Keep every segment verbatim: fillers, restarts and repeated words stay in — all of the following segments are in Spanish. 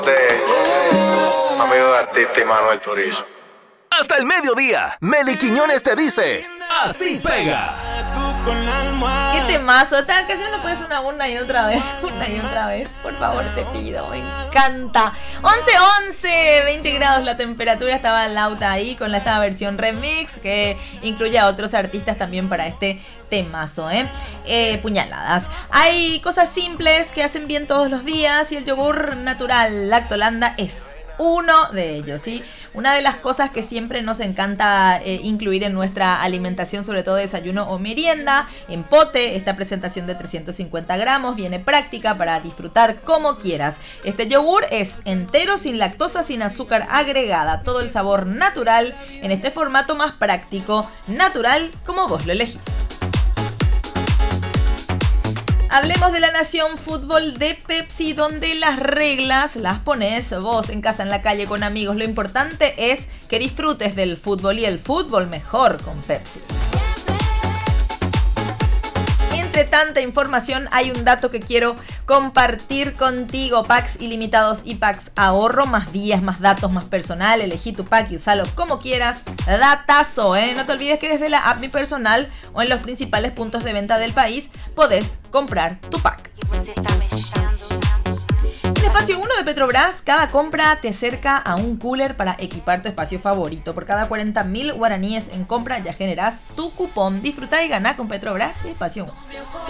Amigo de artista y Manuel Turizo. Hasta el mediodía, Meli Quiñones te dice, así pega. Qué temazo, esta canción lo puedes una una y otra vez, una y otra vez, por favor te pido, me encanta. once once, veinte grados la temperatura, estaba Lauta ahí con esta versión remix que incluye a otros artistas también para este temazo, ¿eh? Eh, puñaladas. Hay cosas simples que hacen bien todos los días y el yogur natural Lactolanda es uno de ellos, ¿sí? Una de las cosas que siempre nos encanta eh, incluir en nuestra alimentación, sobre todo desayuno o merienda, en pote. Esta presentación de trescientos cincuenta gramos viene práctica para disfrutar como quieras. Este yogur es entero, sin lactosa, sin azúcar agregada. Todo el sabor natural en este formato más práctico, natural, como vos lo elegís. Hablemos de la Nación Fútbol de Pepsi, donde las reglas las pones vos en casa, en la calle, con amigos. Lo importante es que disfrutes del fútbol y el fútbol mejor con Pepsi. Entre tanta información hay un dato que quiero compartir contigo. Packs ilimitados y packs ahorro, más días, más datos, más personal. Elegí tu pack y usalo como quieras. Datazo, ¿eh? No te olvides que desde la app Mi Personal o en los principales puntos de venta del país podés comprar tu pack. En Espacio uno de Petrobras, cada compra te acerca a un cooler para equipar tu espacio favorito. Por cada cuarenta mil guaraníes en compra ya generás tu cupón. Disfruta y gana con Petrobras y Espacio uno.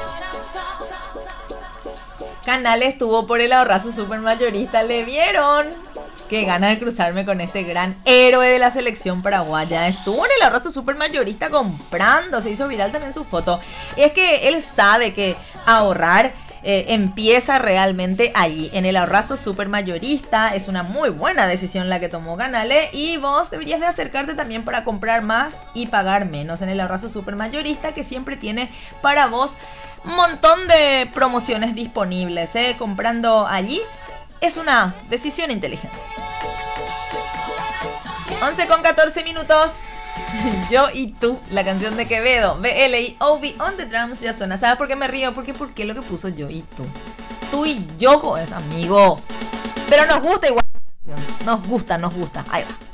Canales estuvo por el ahorrazo supermayorista. ¿Le vieron? Qué gana de cruzarme con este gran héroe de la selección paraguaya. Estuvo en el ahorrazo supermayorista comprando. Se hizo viral también su foto. Y es que él sabe que ahorrar Eh, empieza realmente allí, en el ahorrazo supermayorista. Es una muy buena decisión la que tomó Canale, y vos deberías de acercarte también para comprar más y pagar menos en el ahorrazo supermayorista, que siempre tiene para vos un montón de promociones disponibles, ¿eh? Comprando allí es una decisión inteligente. once con catorce minutos. Yo y tú, la canción de Quevedo, B L y Obi on the drums ya suena. ¿Sabes por qué me río? Porque ¿por qué lo que puso yo y tú? Tú y yo es amigo. Pero nos gusta igual la canción. Nos gusta, nos gusta. Ahí va.